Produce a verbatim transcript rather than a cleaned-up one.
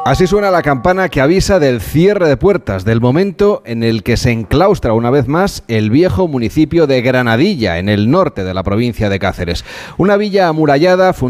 Así suena la campana que avisa del cierre de puertas, del momento en el que se enclaustra una vez más el viejo municipio de Granadilla, en el norte de la provincia de Cáceres. Una villa amurallada